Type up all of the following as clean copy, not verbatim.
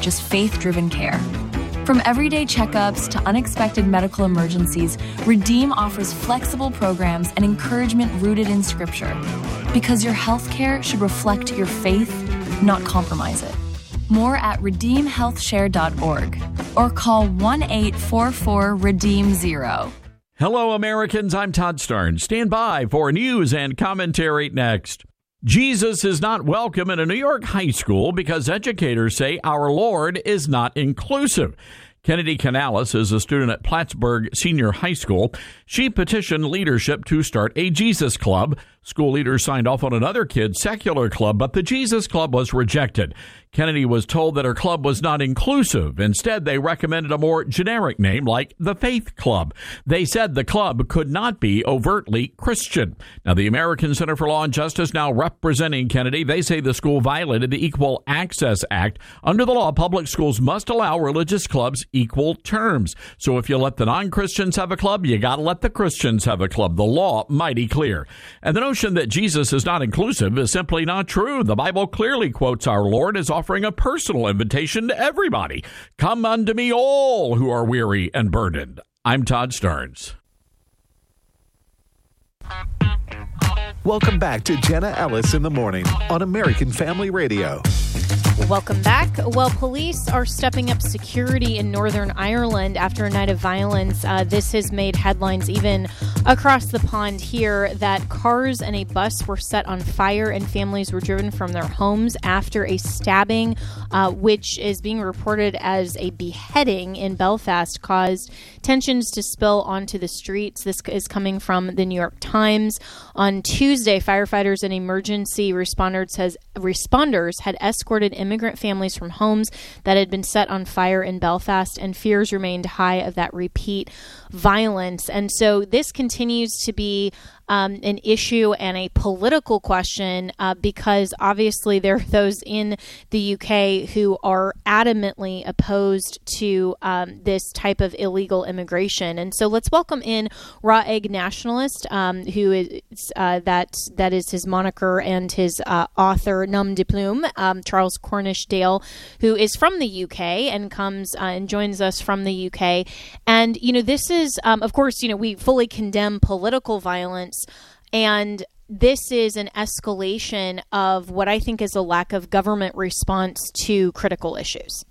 just faith-driven care. From everyday checkups to unexpected medical emergencies, Redeem offers flexible programs and encouragement rooted in Scripture. Because your healthcare should reflect your faith, not compromise it. More at redeemhealthshare.org or call 1-844-REDEEM-0. Hello, Americans. I'm Todd Starnes. Stand by for news and commentary next. Jesus is not welcome in a New York high school because educators say our Lord is not inclusive. Kennedy Canales is a student at Plattsburgh Senior High School. She petitioned leadership to start a Jesus Club. School leaders signed off on another kid's secular club, but the Jesus Club was rejected. Kennedy was told that her club was not inclusive. Instead, they recommended a more generic name like the Faith Club. They said the club could not be overtly Christian. Now, the American Center for Law and Justice now representing Kennedy. They say the school violated the Equal Access Act. Under the law, public schools must allow religious clubs equal terms. So if you let the non-Christians have a club, you got to let the Christians have a club. The law mighty clear. And the notion that Jesus is not inclusive is simply not true. The Bible clearly quotes our Lord as offering a personal invitation to everybody. Come unto me all who are weary and burdened. I'm Todd Starnes. Welcome back to Jenna Ellis in the Morning on American Family Radio. Welcome back. Well, police are stepping up security in Northern Ireland after a night of violence. This has made headlines even across the pond here that cars and a bus were set on fire and families were driven from their homes after a stabbing, which is being reported as a beheading in Belfast, caused tensions to spill onto the streets. This is coming from the New York Times. On Tuesday, firefighters and emergency responders had escorted immigrant families from homes that had been set on fire in Belfast, and fears remained high of that repeat violence. And so this continues to be an issue and a political question because obviously there are those in the UK who are adamantly opposed to this type of illegal immigration. And so let's welcome in Raw Egg Nationalist, who is that is his moniker, and his author nom de plume, Charles Cornish Dale, who is from the UK and comes and joins us from the UK. And this is of course we fully condemn political violence. And this is an escalation of what I think is a lack of government response to critical issues.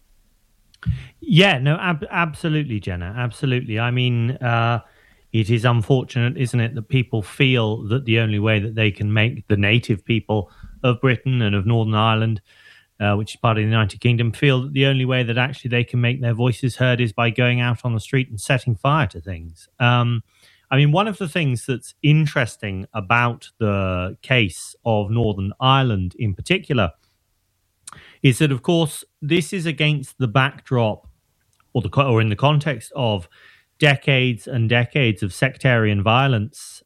Yeah, no, absolutely, Jenna. Absolutely. I mean, it is unfortunate, isn't it, that people feel that the only way that they can make the native people of Britain and of Northern Ireland, which is part of the United Kingdom, feel that the only way that actually they can make their voices heard is by going out on the street and setting fire to things. I mean, one of the things that's interesting about the case of Northern Ireland in particular is that, of course, this is against the backdrop or in the context of decades and decades of sectarian violence,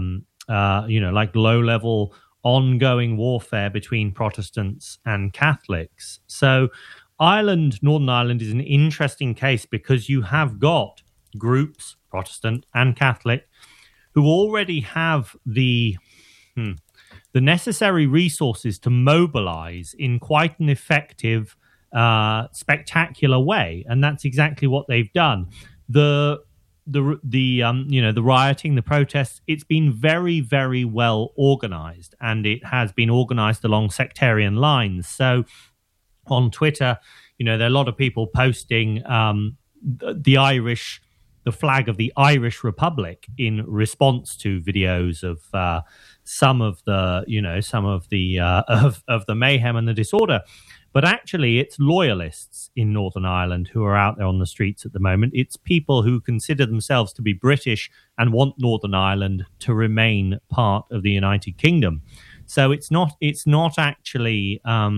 like low-level ongoing warfare between Protestants and Catholics. So Northern Ireland is an interesting case because you have got groups, Protestant and Catholic, who already have the necessary resources to mobilize in quite an effective, spectacular way, and that's exactly what they've done. The rioting, the protests, it's been very, very well organized, and it has been organized along sectarian lines. So on Twitter, there are a lot of people posting the flag of the Irish Republic in response to videos of some of the mayhem and the disorder. But actually, it's loyalists in Northern Ireland who are out there on the streets at the moment. It's people who consider themselves to be British and want Northern Ireland to remain part of the United Kingdom. So it's not actually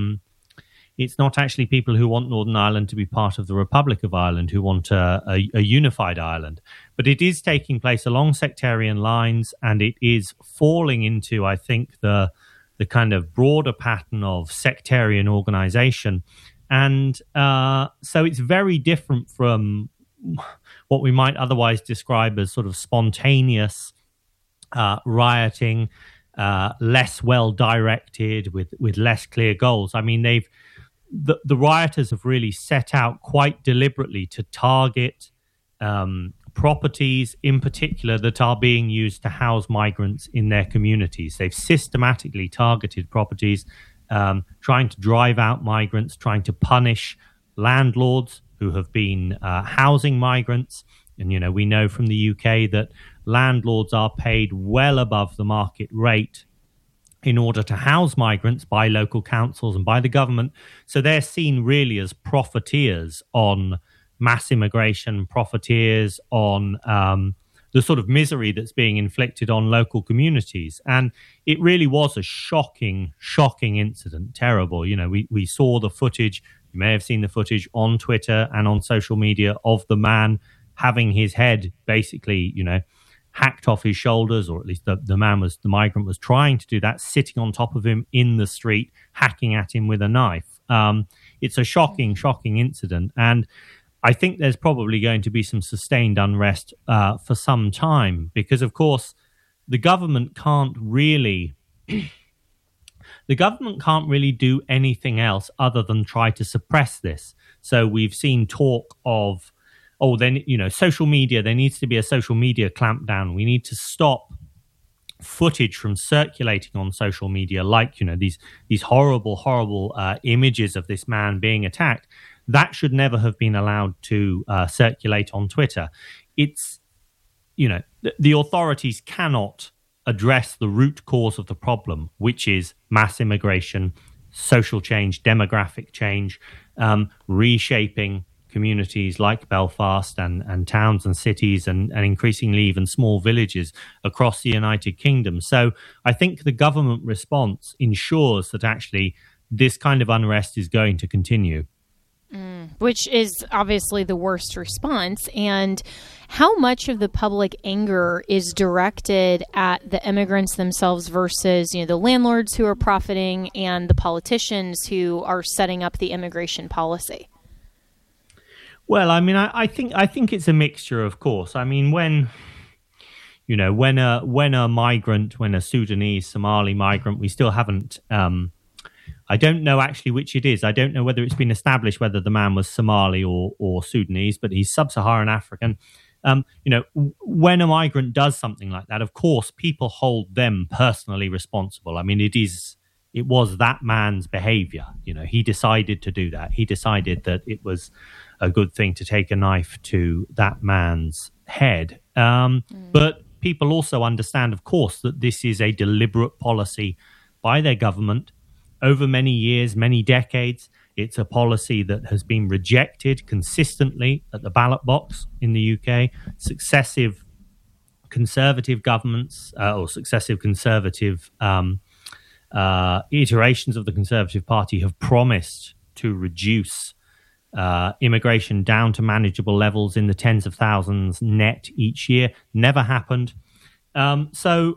people who want Northern Ireland to be part of the Republic of Ireland, who want a unified Ireland. But it is taking place along sectarian lines, and it is falling into, I think, the kind of broader pattern of sectarian organization. And so it's very different from what we might otherwise describe as sort of spontaneous rioting, less well directed, with less clear goals. I mean, the rioters have really set out quite deliberately to target properties in particular that are being used to house migrants in their communities. They've systematically targeted properties, trying to drive out migrants, trying to punish landlords who have been housing migrants. And, you know, we know from the UK that landlords are paid well above the market rate in order to house migrants by local councils and by the government. So they're seen really as profiteers on mass immigration, profiteers on the sort of misery that's being inflicted on local communities. And it really was a shocking incident, terrible. You know, we saw the footage, you may have seen the footage on Twitter and on social media of the man having his head basically, you know, hacked off his shoulders, or at least the migrant was trying to do that, sitting on top of him in the street, hacking at him with a knife. It's a shocking incident. And I think there's probably going to be some sustained unrest for some time, because, of course, the government can't really do anything else other than try to suppress this. So we've seen talk of, social media, there needs to be a social media clampdown. We need to stop footage from circulating on social media, like, you know, these horrible images of this man being attacked. That should never have been allowed to circulate on Twitter. It's, you know, the authorities cannot address the root cause of the problem, which is mass immigration, social change, demographic change, reshaping communities like Belfast and towns and cities and increasingly even small villages across the United Kingdom. So I think the government response ensures that actually this kind of unrest is going to continue. Which is obviously the worst response. And how much of the public anger is directed at the immigrants themselves versus, you know, the landlords who are profiting and the politicians who are setting up the immigration policy? Well, I mean, I think it's a mixture, of course. I mean, when a migrant, when a Sudanese, Somali migrant, we still haven't. I don't know actually which it is. I don't know whether it's been established whether the man was Somali or Sudanese, but he's sub-Saharan African. When a migrant does something like that, of course, people hold them personally responsible. I mean, it was that man's behavior. You know, he decided to do that. He decided that it was a good thing to take a knife to that man's head. But people also understand, of course, that this is a deliberate policy by their government over many years, many decades. It's a policy that has been rejected consistently at the ballot box in the UK. Successive conservative governments or successive conservative iterations of the Conservative Party have promised to reduce immigration down to manageable levels in the tens of thousands net each year. Never happened. So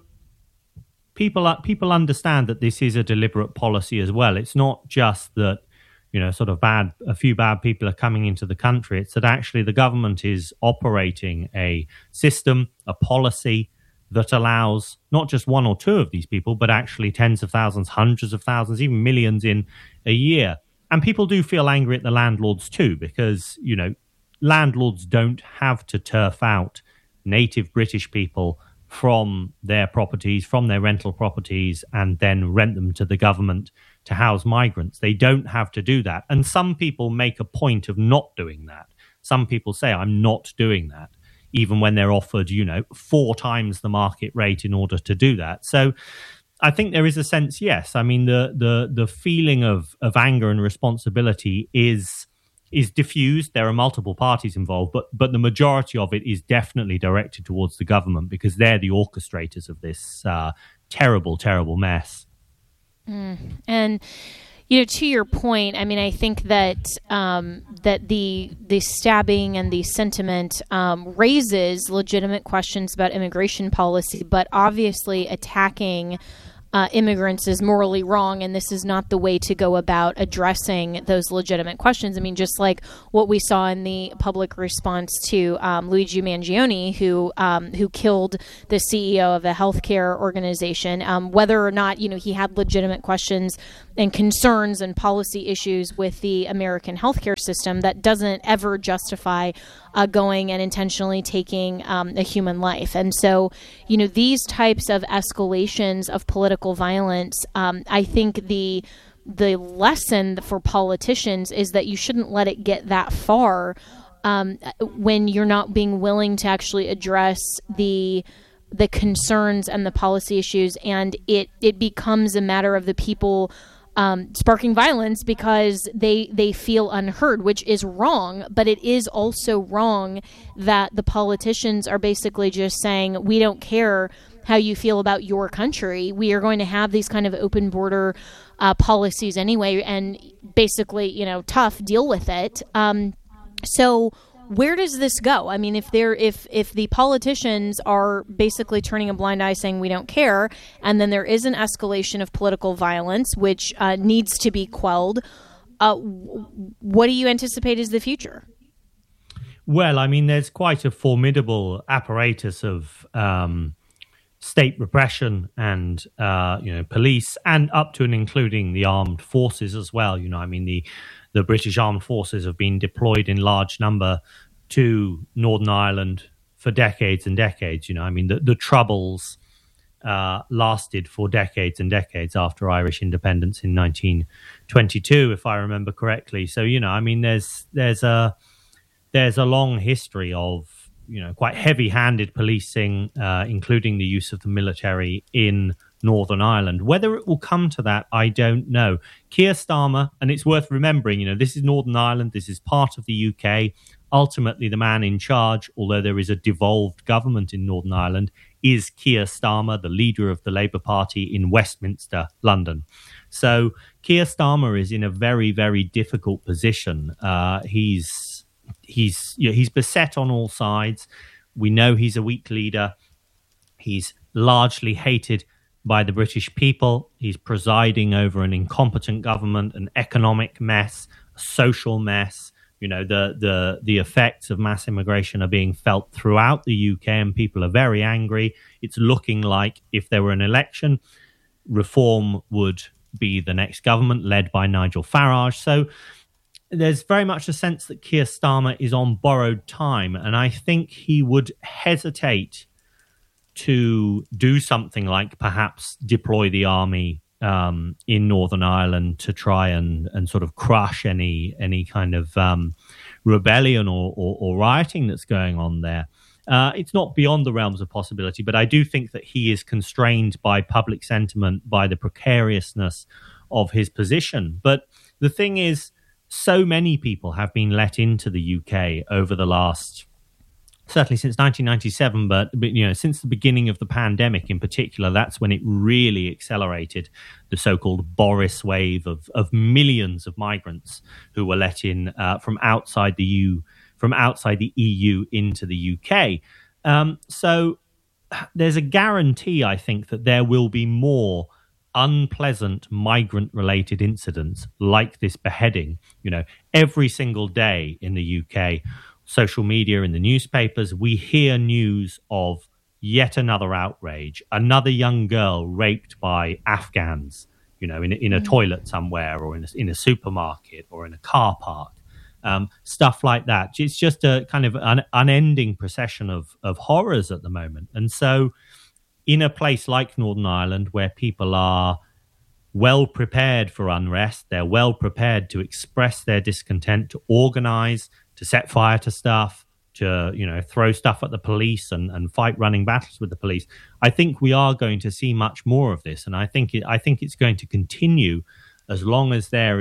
people understand that this is a deliberate policy as well. It's not just that, you know, sort of a few bad people are coming into the country. It's that actually the government is operating a system, a policy that allows not just one or two of these people, but actually tens of thousands, hundreds of thousands, even millions in a year. And people do feel angry at the landlords too, because, you know, landlords don't have to turf out native British people from their properties, from their rental properties, and then rent them to the government to house migrants. They don't have to do that. And some people make a point of not doing that. Some people say, I'm not doing that, even when they're offered, you know, 4 times the market rate in order to do that. So I think there is a sense, yes. I mean, the feeling of anger and responsibility is diffused. There are multiple parties involved, but the majority of it is definitely directed towards the government, because they're the orchestrators of this terrible, terrible mess. And, you know, to your point, I mean, I think that that the stabbing and the sentiment raises legitimate questions about immigration policy, but obviously attacking immigrants is morally wrong, and this is not the way to go about addressing those legitimate questions. I mean, just like what we saw in the public response to Luigi Mangione, who killed the CEO of a healthcare organization, whether or not, you know, he had legitimate questions and concerns and policy issues with the American healthcare system that doesn't ever justify going and intentionally taking a human life. And so, these types of escalations of political violence, I think the lesson for politicians is that you shouldn't let it get that far when you're not being willing to actually address the concerns and the policy issues, and it becomes a matter of the people sparking violence because they feel unheard, which is wrong. But it is also wrong that the politicians are basically just saying, we don't care how you feel about your country. We are going to have these kind of open border policies anyway, and basically, tough, deal with it. So where does this go? I mean, if the politicians are basically turning a blind eye saying we don't care, and then there is an escalation of political violence, which needs to be quelled, what do you anticipate is the future? Well, I mean, there's quite a formidable apparatus of state repression and, police, and up to and including the armed forces as well. I mean, the British armed forces have been deployed in large number to Northern Ireland for decades and decades. I mean, the Troubles lasted for decades and decades after Irish independence in 1922, if I remember correctly. So, I mean, there's a long history of, quite heavy-handed policing, including the use of the military in Northern Ireland. Whether it will come to that, I don't know. Keir Starmer, and it's worth remembering, this is Northern Ireland, this is part of the UK. Ultimately, the man in charge, although there is a devolved government in Northern Ireland, is Keir Starmer, the leader of the Labour Party in Westminster, London. So Keir Starmer is in a very, very difficult position. He's beset on all sides. We know he's a weak leader. He's largely hated by the British people. He's presiding over an incompetent government, an economic mess, a social mess. The effects of mass immigration are being felt throughout the UK, and people are very angry. It's looking like if there were an election, Reform would be the next government led by Nigel Farage. So there's very much a sense that Keir Starmer is on borrowed time, and I think he would hesitate to do something like perhaps deploy the army in Northern Ireland to try and sort of crush any kind of rebellion or rioting that's going on there. It's not beyond the realms of possibility, but I do think that he is constrained by public sentiment, by the precariousness of his position. But the thing is, so many people have been let into the UK over the last, certainly since 1997, but since the beginning of the pandemic in particular. That's when it really accelerated, the so-called Boris wave of millions of migrants who were let in from outside the EU into the UK. So there's a guarantee, I think, that there will be more unpleasant migrant-related incidents like this beheading. Every single day in the UK, social media, in the newspapers, we hear news of yet another outrage, another young girl raped by Afghans, in a toilet somewhere, or in a supermarket, or in a car park, stuff like that. It's just a kind of an unending procession of horrors at the moment. And so in a place like Northern Ireland, where people are well prepared for unrest, they're well prepared to express their discontent, to organise, to set fire to stuff, to throw stuff at the police and fight running battles with the police. I think we are going to see much more of this, and I think it's going to continue as long as there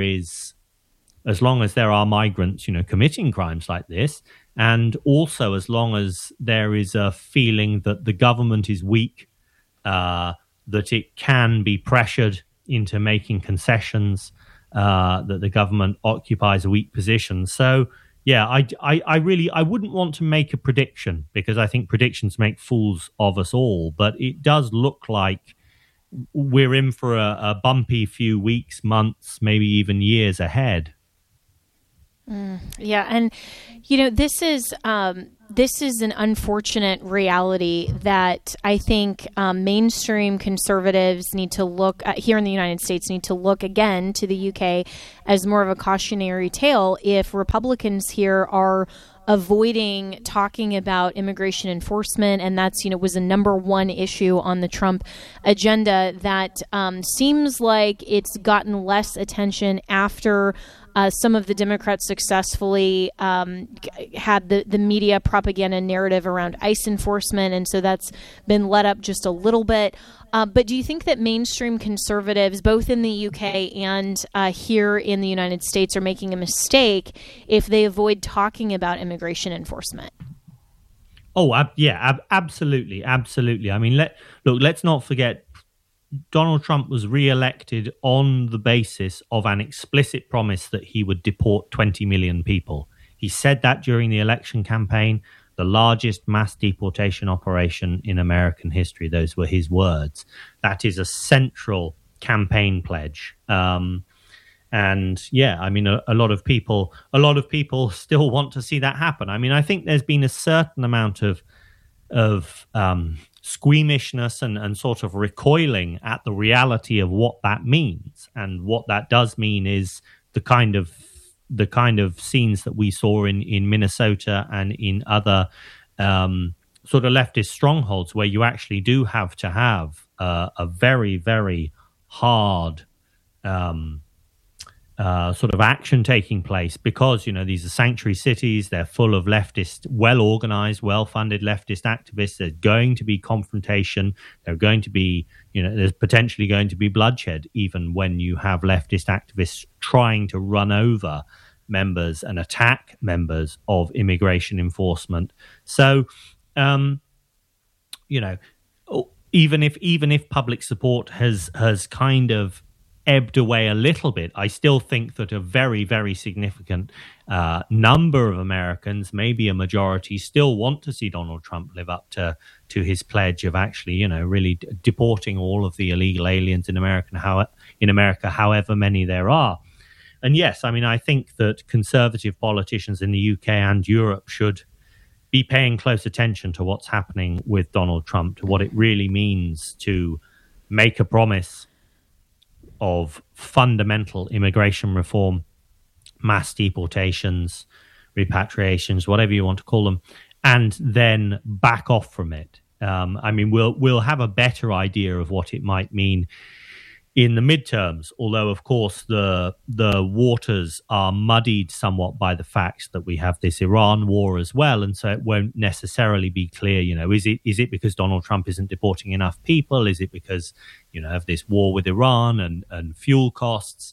are migrants, committing crimes like this, and also as long as there is a feeling that the government is weak, that it can be pressured into making concessions, that the government occupies a weak position. So, yeah, I wouldn't want to make a prediction, because I think predictions make fools of us all. But it does look like we're in for a bumpy few weeks, months, maybe even years ahead. Yeah, and this is this is an unfortunate reality that I think mainstream conservatives need to look at, here in the United States, need to look again to the UK as more of a cautionary tale if Republicans here are avoiding talking about immigration enforcement, and that's, was a number one issue on the Trump agenda that seems like it's gotten less attention after some of the Democrats successfully had the media propaganda narrative around ICE enforcement, and so that's been let up just a little bit. But do you think that mainstream conservatives, both in the UK and here in the United States, are making a mistake if they avoid talking about immigration enforcement? Oh, absolutely. I mean, let's not forget, Donald Trump was re-elected on the basis of an explicit promise that he would deport 20 million people. He said that during the election campaign, the largest mass deportation operation in American history. Those were his words. That is a central campaign pledge. And yeah, I mean, a lot of people still want to see that happen. I mean, I think there's been a certain amount of squeamishness and sort of recoiling at the reality of what that means. And what that does mean is the kind of scenes that we saw in Minnesota and in other sort of leftist strongholds, where you actually do have to have a very, very hard sort of action taking place, because these are sanctuary cities. They're full of leftist, well-organized, well-funded leftist activists. There's going to be confrontation. There's going to be, there's potentially going to be bloodshed, even when you have leftist activists trying to run over members and attack members of immigration enforcement. So, even if public support has kind of ebbed away a little bit, I still think that a very, very significant number of Americans, maybe a majority, still want to see Donald Trump live up to his pledge of actually, really deporting all of the illegal aliens in America, however many there are. And yes, I mean, I think that conservative politicians in the UK and Europe should be paying close attention to what's happening with Donald Trump, to what it really means to make a promise of fundamental immigration reform, mass deportations, repatriations, whatever you want to call them, and then back off from it. I mean, we'll have a better idea of what it might mean in the midterms, although, of course, the waters are muddied somewhat by the fact that we have this Iran war as well, and so it won't necessarily be clear, is it because Donald Trump isn't deporting enough people? Is it because, of this war with Iran and fuel costs?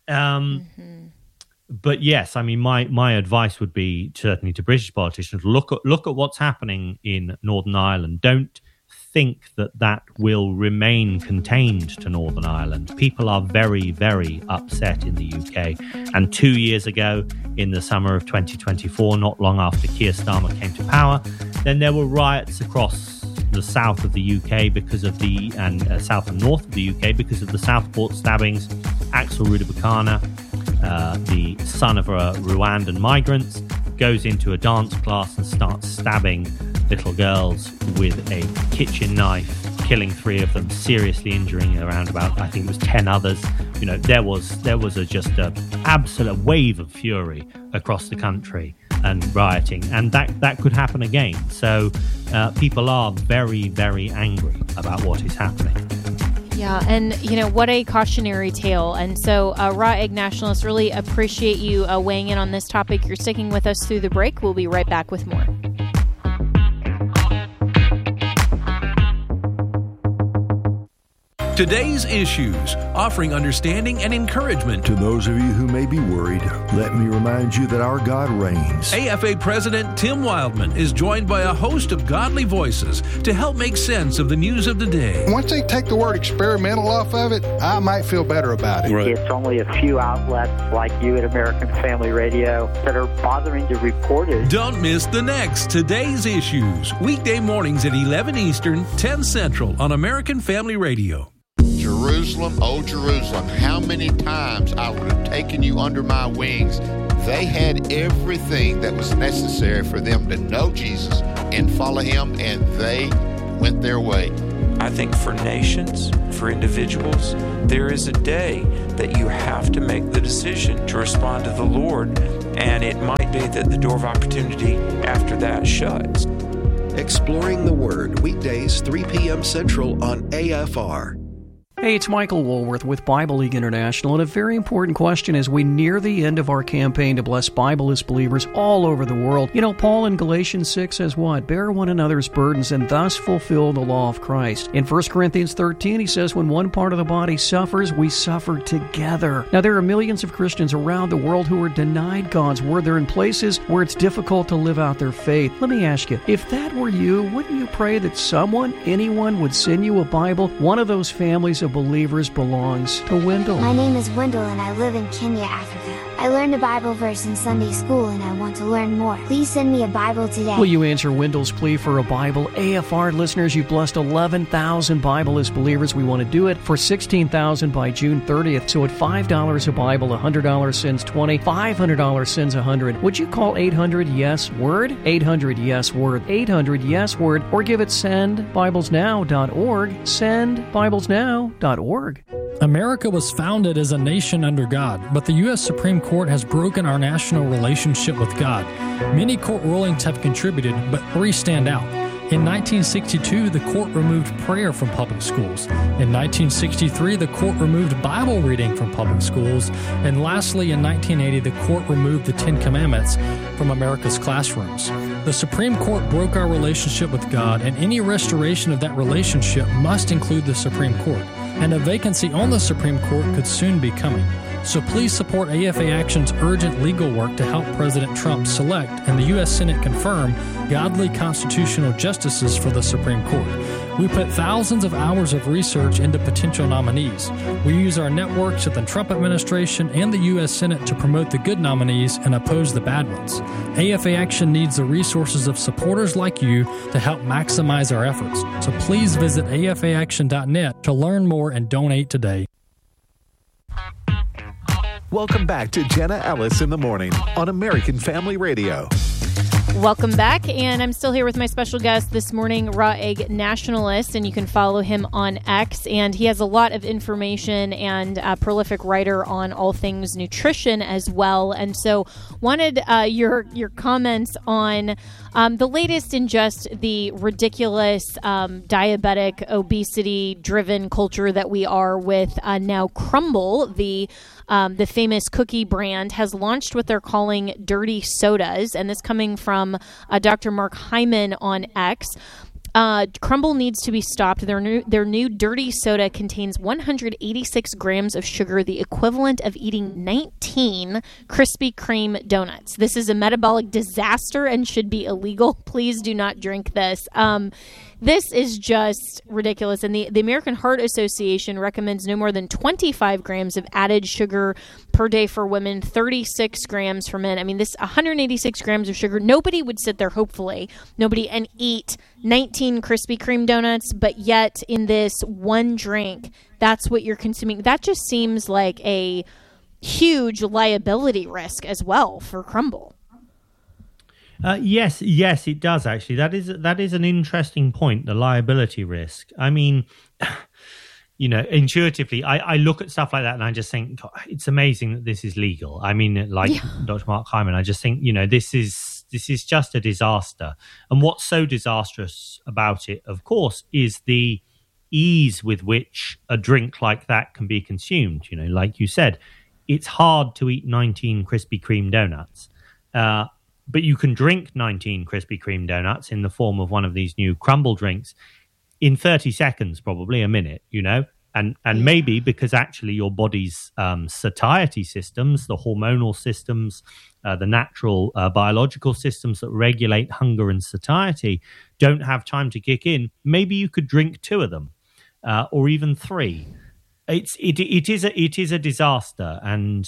But yes, I mean, my advice would be certainly to British politicians, look at what's happening in Northern Ireland. Don't think that will remain contained to Northern Ireland. People are very, very upset in the UK. And 2 years ago, in the summer of 2024, not long after Keir Starmer came to power, then there were riots across the south of the UK south and north of the UK because of the Southport stabbings. Axel Rudabakana, the son of a Rwandan migrant, goes into a dance class and starts stabbing little girls with a kitchen knife, killing 3 of them, seriously injuring around about, I think it was 10 others. There was just an absolute wave of fury across the country and rioting, and that could happen again. So people are very, very angry about what is happening. Yeah, and what a cautionary tale. And so, Raw Egg Nationalists, really appreciate you weighing in on this topic. You're sticking with us through the break. We'll be right back with more. Today's Issues, offering understanding and encouragement to those of you who may be worried. Let me remind you that our God reigns. AFA President Tim Wildman is joined by a host of godly voices to help make sense of the news of the day. Once they take the word experimental off of it, I might feel better about it. Right. It's only a few outlets like you at American Family Radio that are bothering to report it. Don't miss the next Today's Issues, weekday mornings at 11 Eastern, 10 Central on American Family Radio. Jerusalem, oh Jerusalem, how many times I would have taken you under my wings, They had everything that was necessary for them to know Jesus and follow him, and they went their way. I think for nations, for individuals, there is a day that you have to make the decision to respond to the Lord, and it might be that the door of opportunity after that shuts. Exploring the Word, weekdays 3 p.m. Central on AFR. Hey, it's Michael Woolworth with Bible League International, and a very important question as we near the end of our campaign to bless Bibleless believers all over the world. You know, Paul in Galatians 6 says what? Bear one another's burdens and thus fulfill the law of Christ. In 1 Corinthians 13, he says when one part of the body suffers, we suffer together. Now, there are millions of Christians around the world who are denied God's word. They're in places where it's difficult to live out their faith. Let me ask you, if that were you, wouldn't you pray that anyone would send you a Bible? One of those families of believers belongs to Wendell. My name is Wendell and I live in Kenya, Africa. I learned a Bible verse in Sunday school and I want to learn more. Please send me a Bible today. Will you answer Wendell's plea for a Bible? AFR listeners, you've blessed 11,000 Bibleless believers. We want to do it for 16,000 by June 30th. So at $5 a Bible, $100 sends 20, $500 sends 100. Would you call 800-YES-WORD? 800-YES-WORD. 800-YES-WORD. Or give it sendbiblesnow.org. Sendbiblesnow.org. America was founded as a nation under God, but the U.S. Supreme Court has broken our national relationship with God. Many court rulings have contributed, but 3 stand out. In 1962, the court removed prayer from public schools. In 1963, the court removed Bible reading from public schools. And lastly, in 1980, the court removed the Ten Commandments from America's classrooms. The Supreme Court broke our relationship with God, and any restoration of that relationship must include the Supreme Court. And a vacancy on the Supreme Court could soon be coming. So please support AFA Action's urgent legal work to help President Trump select and the U.S. Senate confirm godly constitutional justices for the Supreme Court. We put thousands of hours of research into potential nominees. We use our networks at the Trump administration and the U.S. Senate to promote the good nominees and oppose the bad ones. AFA Action needs the resources of supporters like you to help maximize our efforts. So please visit afaaction.net to learn more and donate today. Welcome back to Jenna Ellis in the Morning on American Family Radio. Welcome back, and I'm still here with my special guest this morning, Raw Egg Nationalist, and you can follow him on X, and he has a lot of information and a prolific writer on all things nutrition as well, and so wanted your comments on the latest in just the ridiculous diabetic, obesity-driven culture that we are with now. Crumbl, the famous cookie brand, has launched what they're calling dirty sodas, and this coming from Dr. Mark Hyman on X. Crumbl needs to be stopped. Their new dirty soda contains 186 grams of sugar, the equivalent of eating 19 Krispy Kreme donuts. This is a metabolic disaster and should be illegal. Please do not drink this. This is just ridiculous. And the American Heart Association recommends no more than 25 grams of added sugar per day for women, 36 grams for men. I mean, this 186 grams of sugar, nobody would sit there, hopefully, and eat 19 Krispy Kreme donuts, but yet in this one drink, that's what you're consuming. That just seems like a huge liability risk as well for Crumbl. Yes, it does actually. That is an interesting point, the liability risk. I mean, intuitively, I look at stuff like that and I just think, God, it's amazing that this is legal. I mean, Dr. Mark Hyman, I just think, this is just a disaster. And what's so disastrous about it, of course, is the ease with which a drink like that can be consumed. Like you said, it's hard to eat 19 Krispy Kreme donuts. But you can drink 19 Krispy Kreme donuts in the form of one of these new Crumbl drinks in 30 seconds, probably a minute, and maybe because actually your body's satiety systems, the hormonal systems, the natural biological systems that regulate hunger and satiety don't have time to kick in. Maybe you could drink 2 of them or even 3. It is a disaster, and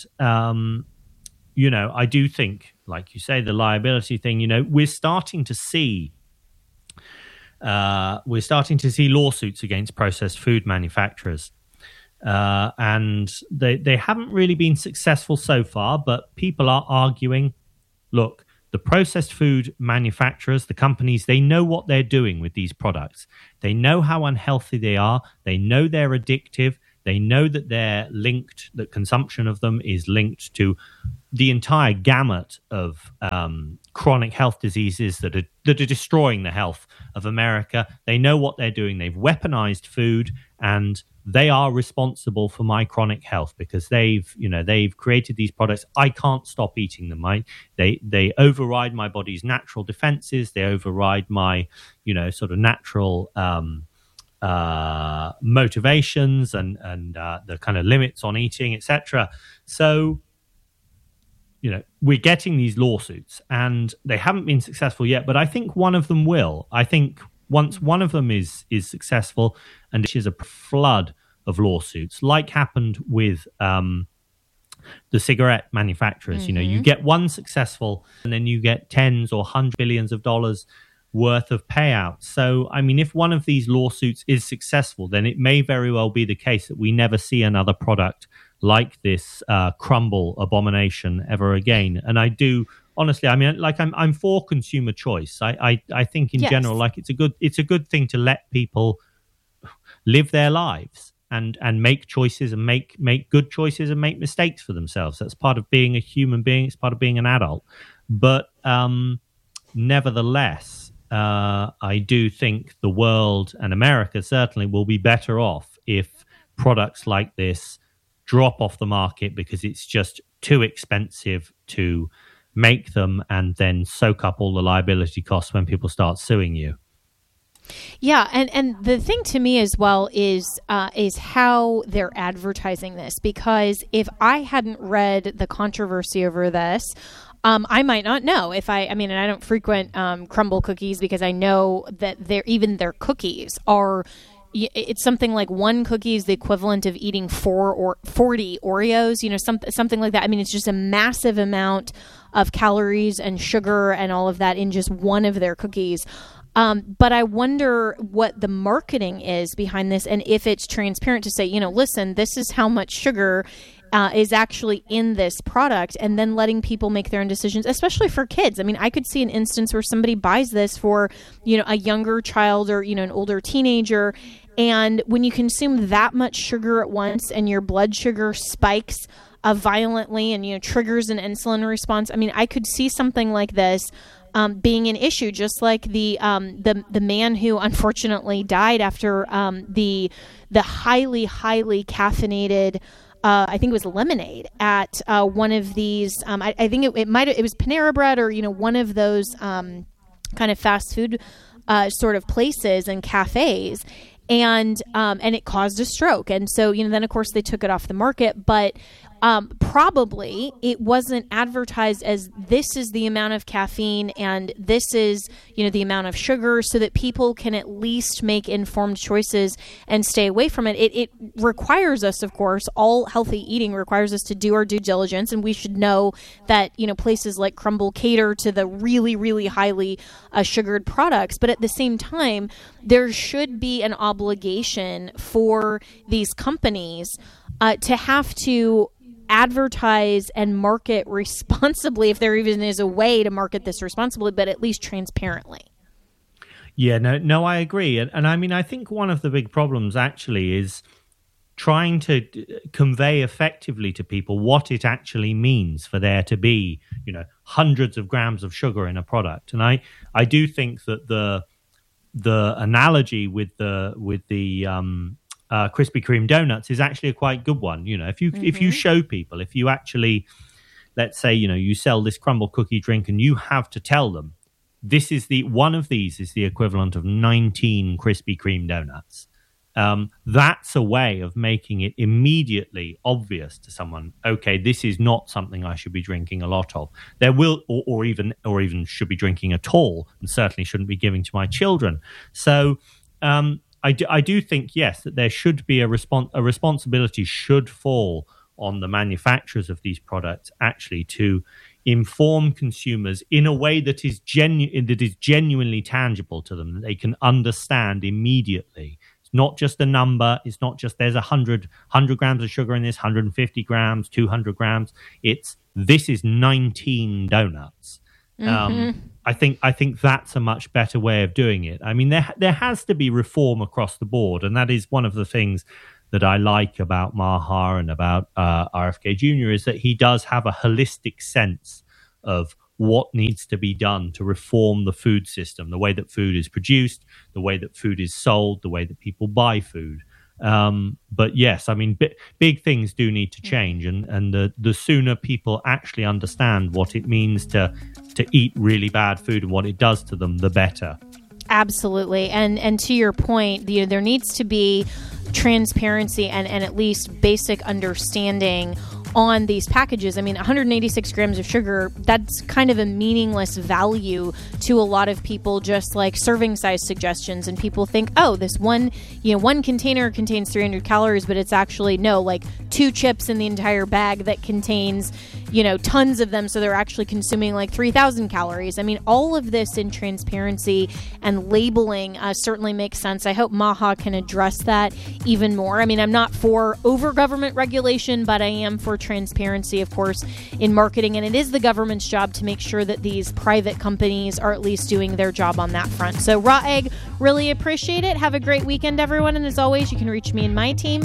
I do think, like you say, the liability thing, we're starting to see lawsuits against processed food manufacturers. And they haven't really been successful so far, but people are arguing, look, the processed food manufacturers, the companies, they know what they're doing with these products. They know how unhealthy they are. They know they're addictive. They know that they're linked, that consumption of them is linked to the entire gamut of chronic health diseases that are destroying the health of America. They know what they're doing. They've weaponized food, and they are responsible for my chronic health because they've created these products. I can't stop eating them. They override my body's natural defenses. They override my, sort of natural motivations and the kind of limits on eating, etc. So, we're getting these lawsuits, and they haven't been successful yet. But I think one of them will. I think once one of them is successful, and it is a flood of lawsuits, like happened with the cigarette manufacturers. Mm-hmm. You get one successful, and then you get tens or hundreds of billions of dollars worth of payouts. So, I mean, if one of these lawsuits is successful, then it may very well be the case that we never see another product like this crumble abomination ever again. And I do, honestly, I mean, like I'm for consumer choice. I think in general, like it's a good thing to let people live their lives and make choices and make good choices and make mistakes for themselves. That's part of being a human being. It's part of being an adult. But nevertheless, I do think the world and America certainly will be better off if products like this drop off the market because it's just too expensive to make them and then soak up all the liability costs when people start suing you. Yeah, and the thing to me as well is how they're advertising this, because if I hadn't read the controversy over this, I might not know. And I don't frequent Crumble cookies because I know that their cookies are. It's something like one cookie is the equivalent of eating 4 or 40 Oreos, something like that. I mean, it's just a massive amount of calories and sugar and all of that in just one of their cookies. But I wonder what the marketing is behind this, and if it's transparent to say, listen, this is how much sugar is actually in this product, and then letting people make their own decisions, especially for kids. I mean, I could see an instance where somebody buys this for, a younger child or, an older teenager. And when you consume that much sugar at once and your blood sugar spikes violently and, triggers an insulin response, I mean, I could see something like this being an issue, just like the man who unfortunately died after the highly, highly caffeinated I think it was lemonade at one of these. I think it was Panera Bread or one of those kind of fast food sort of places and cafes, and it caused a stroke. And so then of course they took it off the market, but probably it wasn't advertised as this is the amount of caffeine and this is the amount of sugar, so that people can at least make informed choices and stay away from it. It requires us, of course, all healthy eating requires us to do our due diligence, and we should know that places like Crumble cater to the really, really highly sugared products. But at the same time, there should be an obligation for these companies to have to advertise and market responsibly, if there even is a way to market this responsibly, but at least transparently. Yeah, no, I agree. And I mean, I think one of the big problems actually is trying to convey effectively to people what it actually means for there to be, hundreds of grams of sugar in a product. And I do think that the analogy with the Krispy Kreme donuts is actually a quite good one. If you show people, if you actually, let's say, you sell this crumble cookie drink and you have to tell them this is one of these is the equivalent of 19 Krispy Kreme donuts. That's a way of making it immediately obvious to someone, okay, this is not something I should be drinking a lot of. There will, or even should be drinking at all, and certainly shouldn't be giving to my children. So, I do think, yes, that there should be a responsibility should fall on the manufacturers of these products actually to inform consumers in a way that is genuinely tangible to them, that they can understand immediately, It's not just a number. It's not just there's 100 grams of sugar in this, 150 grams, 200 grams. This is 19 donuts. I think that's a much better way of doing it. I mean, there has to be reform across the board, and that is one of the things that I like about Maha and about RFK Jr. is that he does have a holistic sense of what needs to be done to reform the food system, the way that food is produced, the way that food is sold, the way that people buy food. But yes, I mean, big things do need to change, and the sooner people actually understand what it means to eat really bad food and what it does to them, the better. Absolutely. And to your point, there needs to be transparency and at least basic understanding on these packages. I mean, 186 grams of sugar, that's kind of a meaningless value to a lot of people, just like serving size suggestions. And people think, oh, this one container contains 300 calories, but it's actually, no, like 2 chips in the entire bag that contains, tons of them. So they're actually consuming like 3,000 calories. I mean, all of this in transparency and labeling certainly makes sense. I hope Maha can address that even more. I mean, I'm not for over government regulation, but I am for transparency, of course, in marketing. And it is the government's job to make sure that these private companies are at least doing their job on that front. So Raw Egg, really appreciate it. Have a great weekend, everyone. And as always, you can reach me and my team,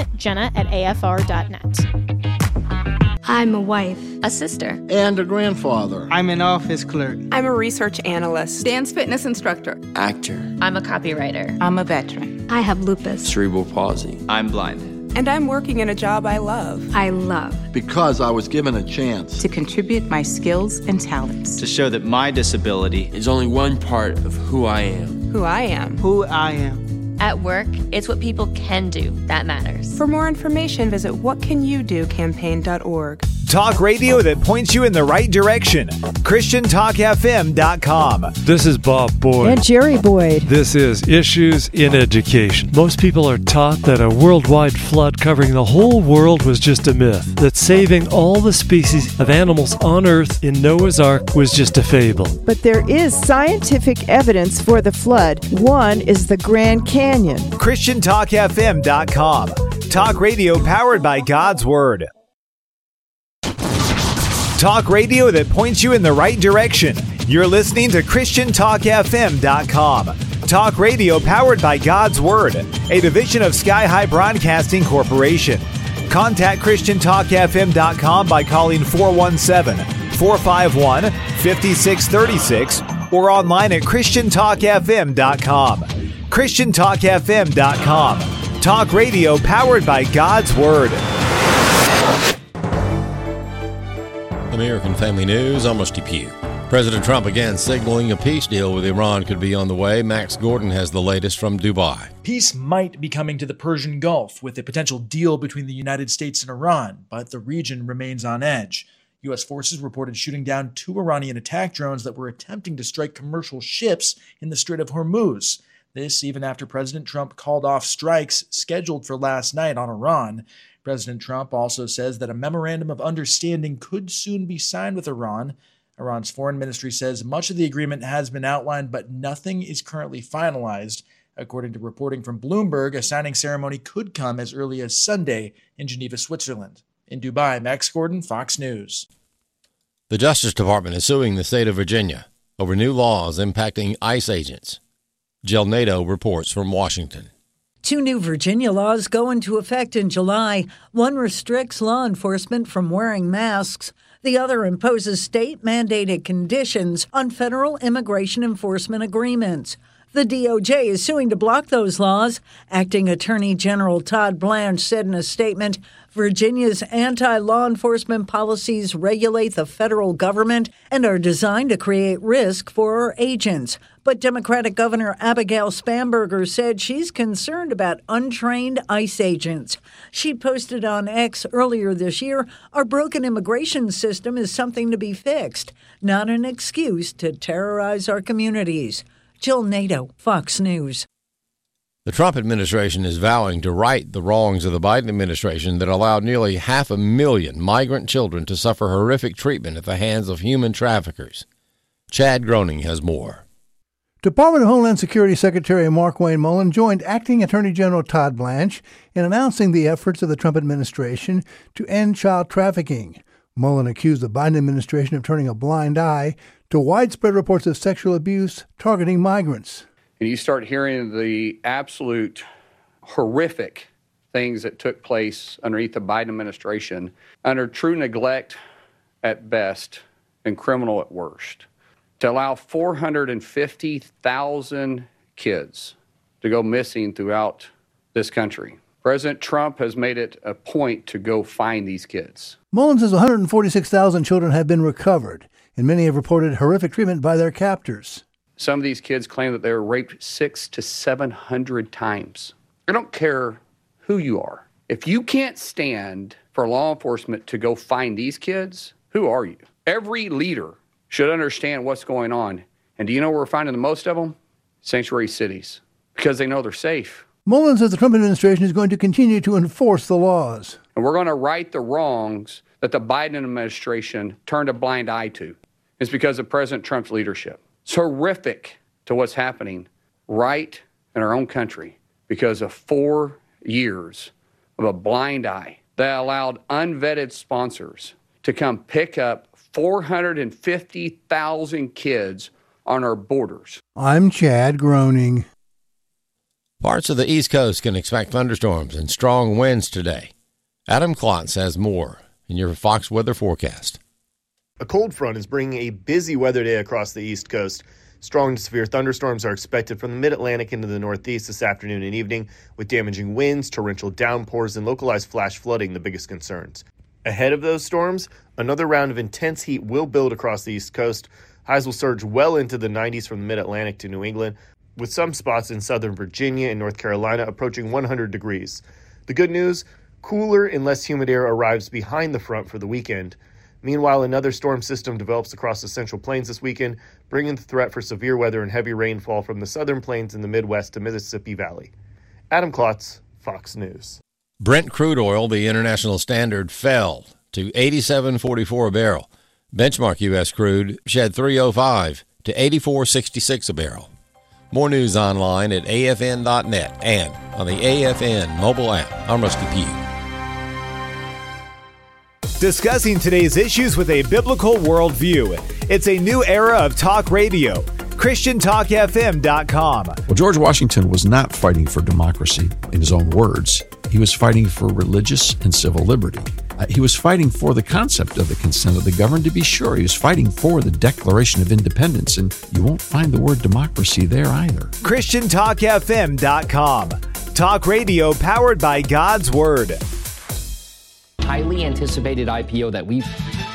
Jenna@afr.net. I'm a wife, a sister, and a grandfather. I'm an office clerk. I'm a research analyst, dance fitness instructor, actor. I'm a copywriter. I'm a veteran. I have lupus, cerebral palsy. I'm blind. And I'm working in a job I love. I love. Because I was given a chance to contribute my skills and talents. To show that my disability is only one part of who I am. Who I am. Who I am. At work, it's what people can do that matters. For more information, visit whatcanyoudocampaign.org. Talk radio that points you in the right direction. ChristianTalkFM.com. This is Bob Boyd. And Jerry Boyd. This is Issues in Education. Most people are taught that a worldwide flood covering the whole world was just a myth, that saving all the species of animals on Earth in Noah's Ark was just a fable. But there is scientific evidence for the flood. One is the Grand Canyon. ChristianTalkFM.com. Talk radio powered by God's Word. Talk radio that points you in the right direction. You're listening to ChristianTalkFM.com. Talk radio powered by God's Word, a division of Sky High Broadcasting Corporation. Contact ChristianTalkFM.com by calling 417-451-5636 or online at ChristianTalkFM.com. ChristianTalkFM.com. Talk radio powered by God's Word. American Family News, I'm Rusty Pugh. President Trump again signaling a peace deal with Iran could be on the way. Max Gordon has the latest from Dubai. Peace might be coming to the Persian Gulf with a potential deal between the United States and Iran, but the region remains on edge. U.S. forces reported shooting down 2 Iranian attack drones that were attempting to strike commercial ships in the Strait of Hormuz. This even after President Trump called off strikes scheduled for last night on Iran. President Trump also says that a memorandum of understanding could soon be signed with Iran. Iran's foreign ministry says much of the agreement has been outlined, but nothing is currently finalized. According to reporting from Bloomberg, a signing ceremony could come as early as Sunday in Geneva, Switzerland. In Dubai, Max Gordon, Fox News. The Justice Department is suing the state of Virginia over new laws impacting ICE agents. Jill Nato reports from Washington. 2 new Virginia laws go into effect in July. One restricts law enforcement from wearing masks. The other imposes state-mandated conditions on federal immigration enforcement agreements. The DOJ is suing to block those laws. Acting Attorney General Todd Blanche said in a statement, Virginia's anti-law enforcement policies regulate the federal government and are designed to create risk for our agents. But Democratic Governor Abigail Spanberger said she's concerned about untrained ICE agents. She posted on X earlier this year, our broken immigration system is something to be fixed, not an excuse to terrorize our communities. Jill Nato, Fox News. The Trump administration is vowing to right the wrongs of the Biden administration that allowed nearly 500,000 migrant children to suffer horrific treatment at the hands of human traffickers. Chad Groening has more. Department of Homeland Security Secretary Markwayne Mullin joined Acting Attorney General Todd Blanche in announcing the efforts of the Trump administration to end child trafficking. Mullin accused the Biden administration of turning a blind eye to widespread reports of sexual abuse targeting migrants. And you start hearing the absolute horrific things that took place underneath the Biden administration, under true neglect at best and criminal at worst, to allow 450,000 kids to go missing throughout this country. President Trump has made it a point to go find these kids. Mullin says 146,000 children have been recovered, and many have reported horrific treatment by their captors. Some of these kids claim that they were raped 600 to 700 times. I don't care who you are. If you can't stand for law enforcement to go find these kids, who are you? Every leader should understand what's going on. And do you know where we're finding the most of them? Sanctuary cities, because they know they're safe. Mullin says the Trump administration is going to continue to enforce the laws. And we're going to right the wrongs that the Biden administration turned a blind eye to. It's because of President Trump's leadership. It's horrific to what's happening right in our own country because of 4 years of a blind eye that allowed unvetted sponsors to come pick up 450,000 kids on our borders. I'm Chad Groening. Parts of the East Coast can expect thunderstorms and strong winds today. Adam Klotz has more in your Fox weather forecast. A cold front is bringing a busy weather day across the East Coast. Strong to severe thunderstorms are expected from the mid-Atlantic into the Northeast this afternoon and evening, with damaging winds, torrential downpours, and localized flash flooding the biggest concerns. Ahead of those storms, another round of intense heat will build across the East Coast. Highs will surge well into the 90s from the mid-Atlantic to New England, with some spots in southern Virginia and North Carolina approaching 100 degrees. The good news, cooler and less humid air arrives behind the front for the weekend. Meanwhile, another storm system develops across the Central Plains this weekend, bringing the threat for severe weather and heavy rainfall from the southern plains in the Midwest to Mississippi Valley. Adam Klotz, Fox News. Brent crude oil, the international standard, fell to $87.44 a barrel. Benchmark U.S. crude shed $3.05 to $84.66 a barrel. More news online at afn.net and on the AFN mobile app. I'm Rusty Pugh. Discussing today's issues with a biblical worldview. It's a new era of talk radio. ChristianTalkFM.com. Well, George Washington was not fighting for democracy in his own words. He was fighting for religious and civil liberty. He was fighting for the concept of the consent of the governed, to be sure. He was fighting for the Declaration of Independence, and you won't find the word democracy there either. ChristianTalkFM.com. Talk radio powered by God's Word. Highly anticipated IPO that we've...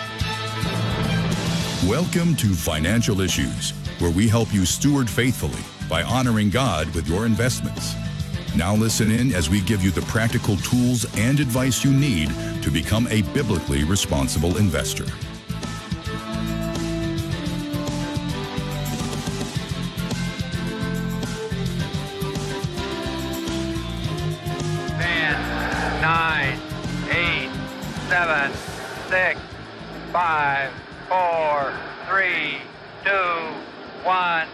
Welcome to Financial Issues, where we help you steward faithfully by honoring God with your investments. Now listen in as we give you the practical tools and advice you need to become a biblically responsible investor. Ten, 9, 8, 7, 6, 5, 4, 3, 2, 1.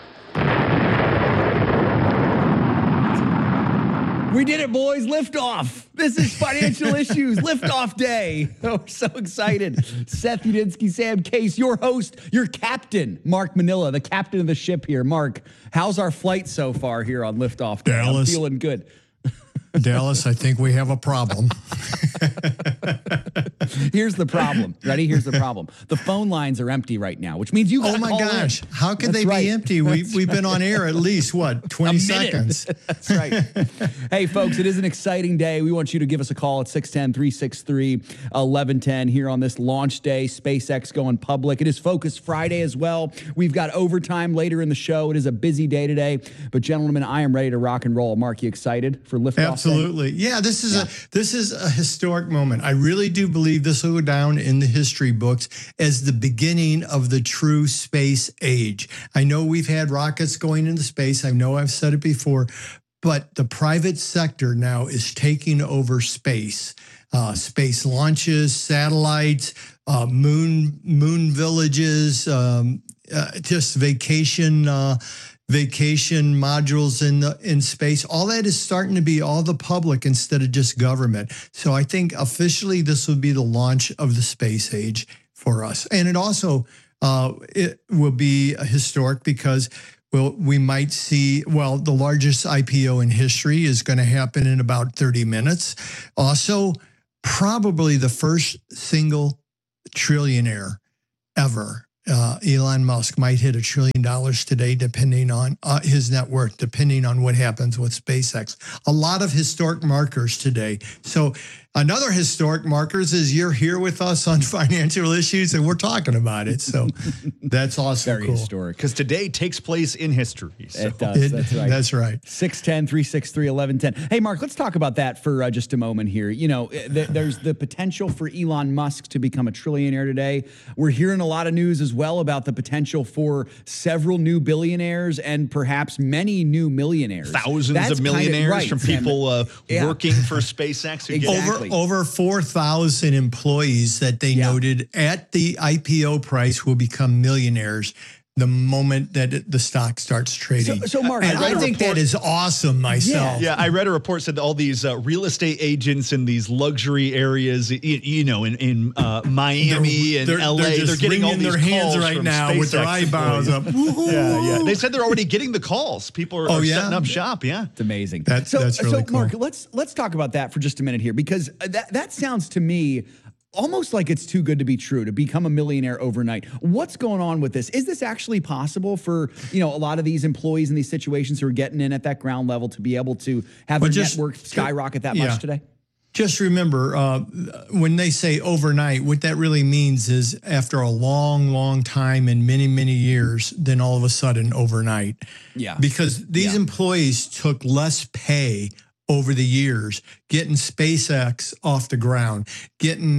We did it, boys. Liftoff. This is Financial Issues Liftoff Day. Oh, we're so excited. Seth Udinsky, Sam Case, your host, your captain, Mark Manila, the captain of the ship here. Mark, how's our flight so far here on Liftoff Day? Dallas. I'm feeling good. Dallas, I think we have a problem. Here's the problem. Ready? Here's the problem. The phone lines are empty right now, which means you got to call in. Oh, my gosh. How could they be empty? We've been on air at least, 20 seconds? That's right. Hey, folks, it is an exciting day. We want you to give us a call at 610-363-1110 here on this launch day. SpaceX going public. It is Focus Friday as well. We've got overtime later in the show. It is a busy day today. But, gentlemen, I am ready to rock and roll. Mark, you excited for liftoff? Absolutely. Yeah, this is a historic moment. I really do believe this will go down in the history books as the beginning of the true space age. I know we've had rockets going into space. I know I've said it before, but the private sector now is taking over space. Space launches, satellites, moon villages, just vacation vacation modules in space. All that is starting to be all the public instead of just government. So I think officially this will be the launch of the space age for us. And it also it will be historic because we might see, the largest IPO in history is going to happen in about 30 minutes. Also, probably the first single trillionaire ever. Elon Musk might hit $1 trillion today, depending on his net worth, depending on what happens with SpaceX. A lot of historic markers today. So another historic markers is you're here with us on Financial Issues, and we're talking about it. So that's awesome. Very cool. historic. Because today takes place in history. So. It does. That's right. That's right. 610-363-1110. Hey, Mark, let's talk about that for just a moment here. You know, there's the potential for Elon Musk to become a trillionaire today. We're hearing a lot of news as well about the potential for several new billionaires and perhaps many new millionaires. Thousands of millionaires from people working for SpaceX. Who exactly. Over 4,000 employees that they noted at the IPO price will become millionaires the moment that the stock starts trading. So Mark, and I think that is awesome myself. Yeah, I read a report said that all these real estate agents in these luxury areas, in Miami and LA, they're getting all these their hands calls right from now SpaceX with their eyebrows up. Yeah. They said they're already getting the calls. People are setting up shop. Yeah, it's amazing. That's really cool. Mark, let's talk about that for just a minute here, because that sounds to me almost like it's too good to be true to become a millionaire overnight. What's going on with this? Is this actually possible for, a lot of these employees in these situations who are getting in at that ground level to be able to have their network skyrocket that much today? Just remember, when they say overnight, what that really means is after a long, long time and many, many years, then all of a sudden overnight. Yeah. Because these employees took less pay over the years, getting SpaceX off the ground, getting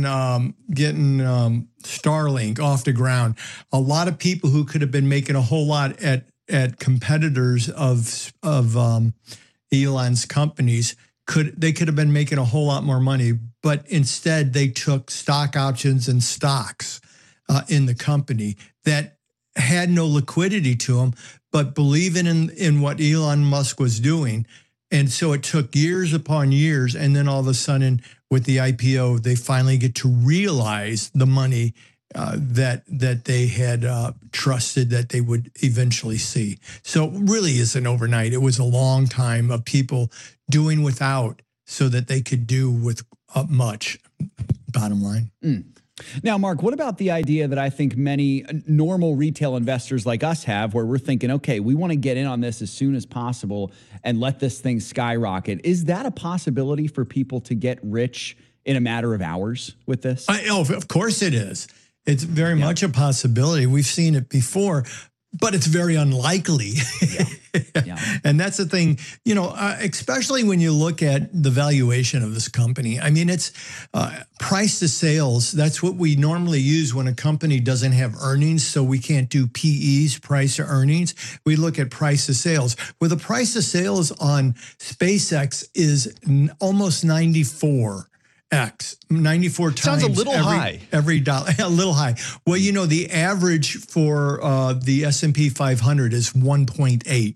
Starlink off the ground. A lot of people who could have been making a whole lot at competitors of Elon's companies could have been making a whole lot more money, but instead they took stock options and stocks in the company that had no liquidity to them, but believing in what Elon Musk was doing. And so it took years upon years, and then all of a sudden, with the IPO, they finally get to realize the money that they had trusted that they would eventually see. So it really isn't overnight. It was a long time of people doing without so that they could do with much, bottom line. Now, Mark, what about the idea that I think many normal retail investors like us have, where we're thinking, okay, we want to get in on this as soon as possible and let this thing skyrocket? Is that a possibility for people to get rich in a matter of hours with this? Of course it is. It's very much a possibility. We've seen it before, but it's very unlikely. And that's the thing, especially when you look at the valuation of this company. I mean, it's price to sales. That's what we normally use when a company doesn't have earnings. So we can't do PEs, price to earnings. We look at price to sales. Well, the price to sales on SpaceX is almost 94. 94 times. Sounds a little high. Every dollar, a little high. Well, the average for the S&P 500 is 1.8.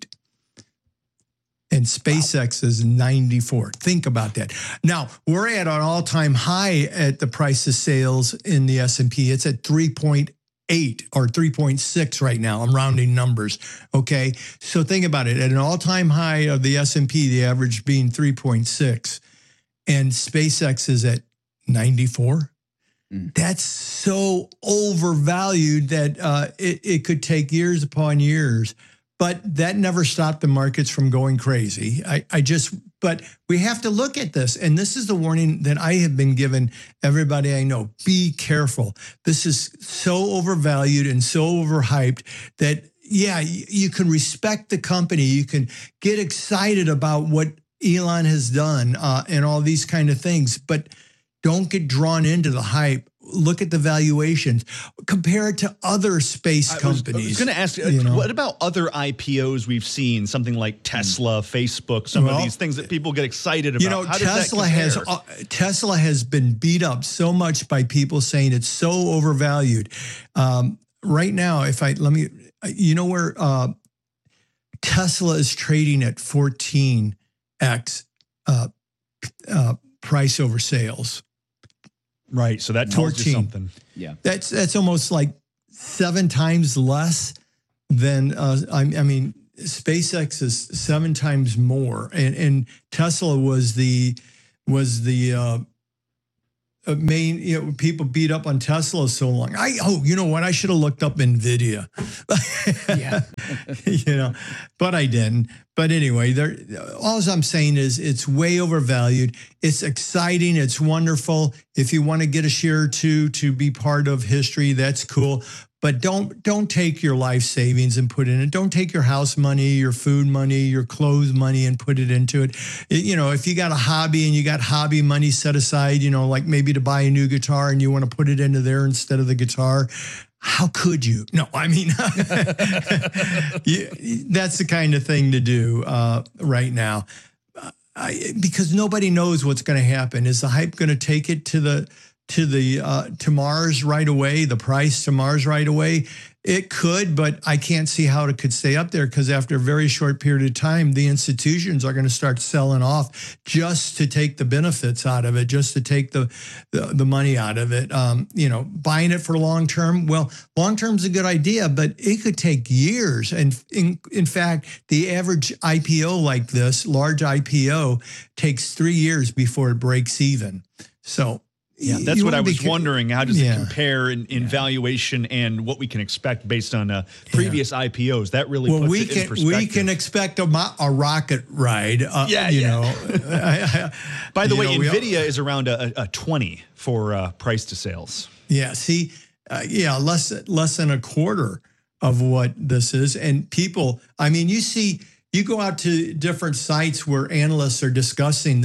And SpaceX is 94. Think about that. Now, we're at an all-time high at the price of sales in the S&P. It's at 3.8 or 3.6 right now. I'm rounding numbers. Okay. So think about it. At an all-time high of the S&P, the average being 3.6. And SpaceX is at 94. That's so overvalued that it could take years upon years. But that never stopped the markets from going crazy. But we have to look at this. And this is the warning that I have been giving everybody I know. Be careful. This is so overvalued and so overhyped that, you can respect the company. You can get excited about what Elon has done and all these kind of things, but don't get drawn into the hype. Look at the valuations. Compare it to other space companies. I was going to ask, what about other IPOs we've seen? Something like Tesla, Facebook, some of these things that people get excited about. How Tesla has been beat up so much by people saying it's so overvalued. Right now, where Tesla is trading at 14x price over sales. Right. So that tells you something. Yeah. That's almost like 7 times less than, SpaceX is 7 times more. And Tesla was the main, people beat up on Tesla so long. You know what? I should have looked up NVIDIA. Yeah. But I didn't. But anyway, all I'm saying is it's way overvalued. It's exciting. It's wonderful. If you want to get a share or two to be part of history, that's cool. But don't take your life savings and put it in it. Don't take your house money, your food money, your clothes money and put it into it. If you got a hobby and you got hobby money set aside, like maybe to buy a new guitar and you want to put it into there instead of the guitar, how could you? No, I mean, that's the kind of thing to do right now. Because nobody knows what's going to happen. Is the hype going to take it to Mars right away, the price to Mars right away? It could, but I can't see how it could stay up there because after a very short period of time, the institutions are going to start selling off just to take the benefits out of it, just to take the money out of it. Buying it for long term. Well, long term is a good idea, but it could take years. And in fact, the average IPO like this, large IPO, takes 3 years before it breaks even. So. Yeah, that's what I was wondering. How does it compare in valuation and what we can expect based on previous IPOs? That really puts it in perspective. We can expect a rocket ride. By the way, NVIDIA is around a 20 for price to sales. Yeah, see, less than a quarter of what this is. And people, you go out to different sites where analysts are discussing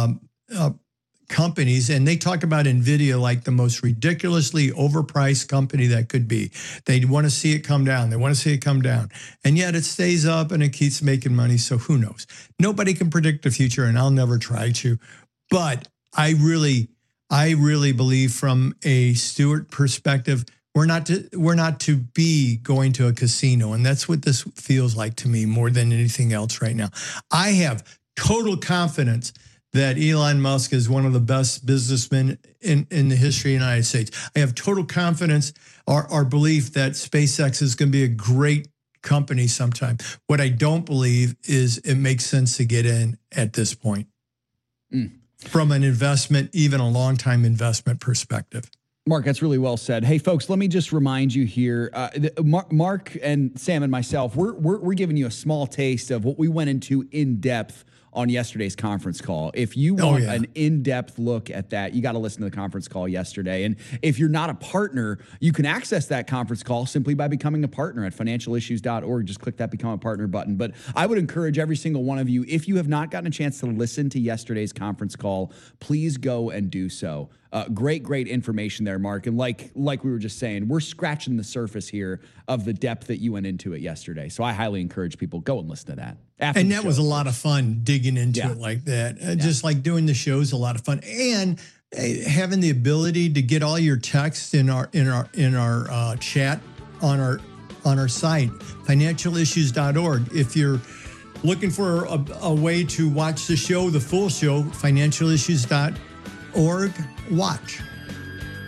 companies, and they talk about NVIDIA like the most ridiculously overpriced company that could be. They want to see it come down. And yet it stays up and it keeps making money. So who knows? Nobody can predict the future, and I'll never try to. But I really believe from a Stewart perspective, we're not to be going to a casino. And that's what this feels like to me more than anything else right now. I have total confidence that Elon Musk is one of the best businessmen in the history of the United States. I have total confidence or belief that SpaceX is going to be a great company sometime. What I don't believe is it makes sense to get in at this point from an investment, even a long-time investment perspective. Mark, that's really well said. Hey, folks, let me just remind you here, Mark and Sam and myself, we're giving you a small taste of what we went into in depth on yesterday's conference call. If you want an in-depth look at that, you got to listen to the conference call yesterday. And if you're not a partner, you can access that conference call simply by becoming a partner at financialissues.org. Just click that Become a Partner button. But I would encourage every single one of you, if you have not gotten a chance to listen to yesterday's conference call, please go and do so. Great information there, Mark. And like we were just saying, we're scratching the surface here of the depth that you went into it yesterday. So I highly encourage people, go and listen to that. And that was a lot of fun digging into it like that. Just like doing the show is a lot of fun. And having the ability to get all your texts in our chat on our site, financialissues.org. If you're looking for a way to watch the show, the full show, financialissues.org, watch.